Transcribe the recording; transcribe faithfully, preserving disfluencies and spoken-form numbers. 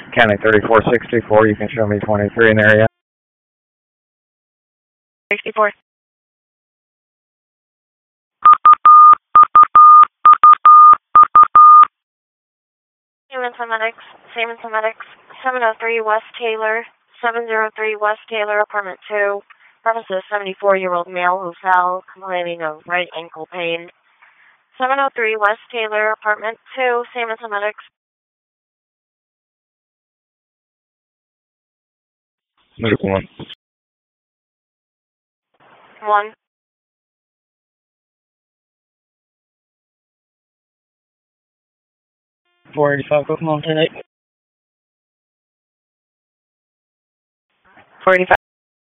County thirty-four sixty-four, you can show me twenty-three in the area. sixty-four. Siemens Medics, Siemens Medics, seven oh three West Taylor, seven oh three West Taylor, apartment two. Premises seventy-four-year-old male who fell, complaining of right ankle pain. seven oh three West Taylor, apartment two, Siemens Medics. Medical one. One. four eighty-five, go come on tonight. four eighty-five.